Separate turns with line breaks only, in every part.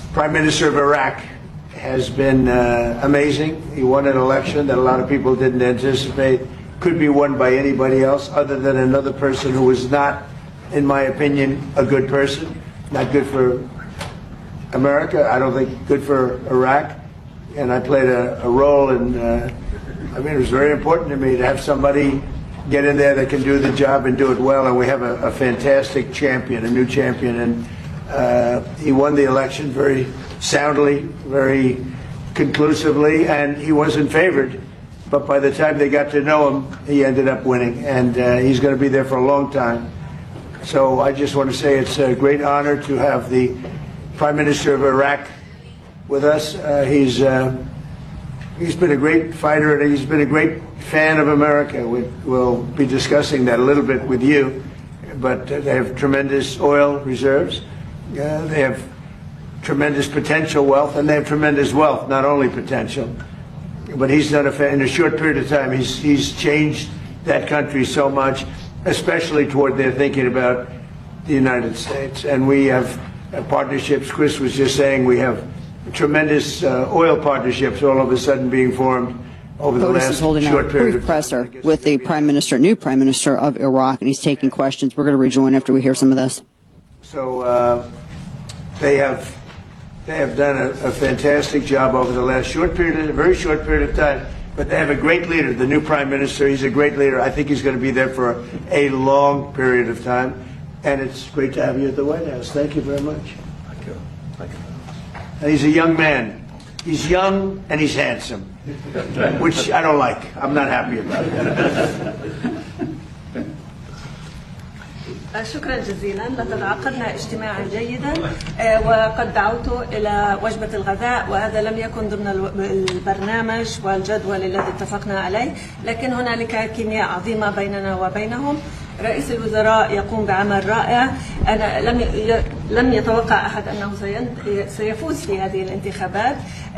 Prime Minister of Iraq has been amazing. He won an election that a lot of people didn't anticipate could be won by anybody else other than another person who was not, in my opinion, a good person. Not good for America. I don't think good for Iraq. And I played a role in, it was very important to me to have somebody get in there that can do the job and do it well. And we have a fantastic champion, a new champion. And he won the election very soundly, very conclusively, and he wasn't favored. But by the time they got to know him, he ended up winning. And he's going to be there for a long time. So I just want to say it's a great honor to have the Prime Minister of Iraq with us. He's been a great fighter, and he's been a great fan of America. We'll be discussing that a little bit with you. But they have tremendous oil reserves. They have tremendous potential wealth, and they have tremendous wealth, not only potential. But he's done in a short period of time, he's changed that country so much, especially toward their thinking about the United States. And we have partnerships. Chris was just saying we have tremendous oil partnerships all of a sudden being formed over the last
is holding
short
a
period
brief
of
presser
time.
with the new Prime Minister of Iraq, and he's taking questions. We're going to rejoin after we hear some of this.
So they have done a fantastic job over the last very short period of time. But they have a great leader, the new Prime Minister. He's a great leader. I think he's going to be there for a long period of time. And it's great to have you at the White House. Thank you very much.
Thank you. Thank you.
And he's a young man. He's young and he's handsome, which I don't like. I'm not happy about it.
شكرا جزيلا. لقد عقدنا اجتماعا جيدا وقد دعوته إلى وجبة الغذاء، وهذا لم يكن ضمن البرنامج والجدول الذي اتفقنا عليه، لكن هنالك كيمياء عظيمة بيننا وبينهم. رئيس الوزراء يقوم بعمل رائع. أنا لم يتوقع أحد أنه سيفوز في هذه الانتخابات،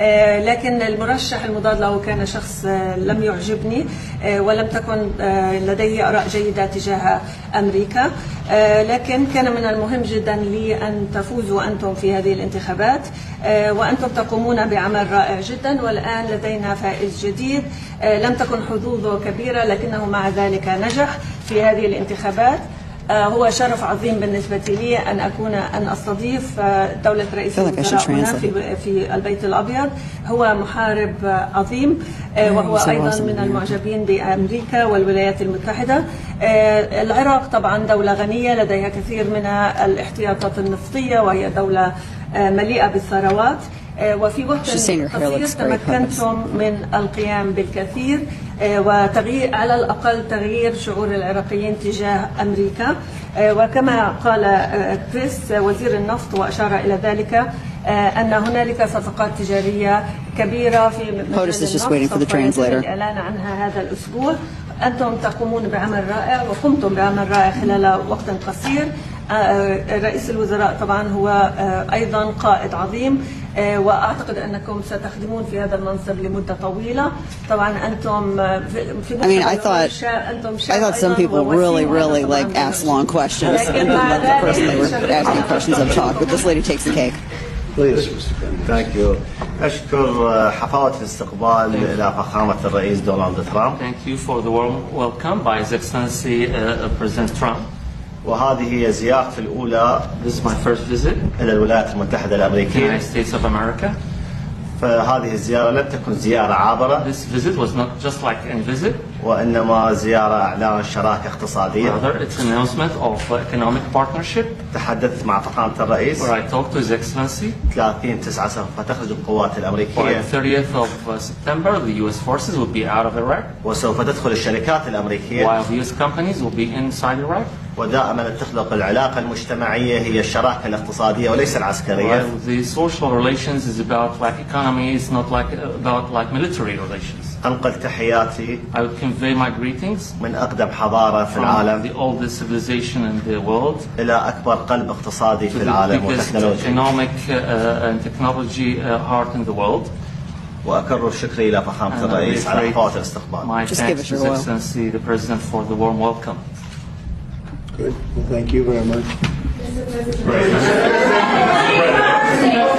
لكن المرشح المضاد له كان شخص لم يعجبني ولم تكن لديه آراء جيدة تجاه أمريكا، لكن كان من المهم جدا لي أن تفوزوا أنتم في هذه الانتخابات، وأنتم تقومون بعمل رائع جدا. والآن لدينا فائز جديد لم تكن حظوظه كبيرة، لكنه مع ذلك نجح في هذه الانتخابات. هو شرف عظيم بالنسبة لي أن أستضيف دولة رئيس الوزراء هنا في البيت الأبيض. هو محارب عظيم، وهو أيضا من المعجبين بأمريكا والولايات المتحدة. العراق طبعا دولة غنية لديها كثير من الاحتياطات النفطية، وهي دولة مليئة بالثروات، وفي وقت قصير تمكنتم من القيام بالكثير وتغيير، على الأقل تغيير شعور العراقيين تجاه أمريكا. وكما قال كريس وزير النفط وأشار إلى ذلك أن هنالك صفقات تجارية كبيرة في مجال النفط الإعلان عنها هذا الأسبوع. أنتم تقومون بعمل رائع وقمتم بعمل رائع خلال وقت قصير. رئيس الوزراء طبعا هو أيضا قائد عظيم، وأعتقد أنكم ستخدمون في هذا المنصب لمدة طويلة. طبعا أنتم في
I thought some people really like ask long questions. And love the person they were asking questions of talk, but this lady takes the cake.
Please. Thank you. أشكر حفاوة الاستقبال إلى فخامة الرئيس دونالد ترامب.
Thank you for the warm welcome by His Excellency President Trump.
وهذه هي زيارتي الأولى
This is my first visit
إلى الولايات المتحدة
to the
الأمريكية.
United States of America.
فهذه الزيارة لم تكن زيارة عابرة،
This visit was not just like any visit,
وإنما زيارة إعلان شراكة اقتصادية.
rather it's an announcement of economic partnership
تحدثت مع فخامة الرئيس
where I talked to His Excellency.
30/9 سوف تخرج القوات
By
الأمريكية
the 30th of September, the U.S. forces will be out of Iraq,
وسوف تدخل الشركات الأمريكية.
while the U.S. companies will be inside Iraq.
ودائما تخلق العلاقة المجتمعية هي الشراكة الاقتصادية وليس العسكرية.
While the social relations is about like economy, it's not like about like military relations.
أنقل تحياتي
I would convey my greetings
من أقدم حضارة في
from
العالم
the oldest civilization in the world
إلى أكبر قلب اقتصادي
to
في
the
العالم
biggest
وتكنولوجي.
economic and technology heart in the world.
وأكرر شكري إلى فخامة
And I
الرئيس على
reiterate
حفاوة الاستقبال.
my
Just give
thanks
us
to
your
His
oil.
Excellency the President for the warm welcome.
Good. Well, thank you very much.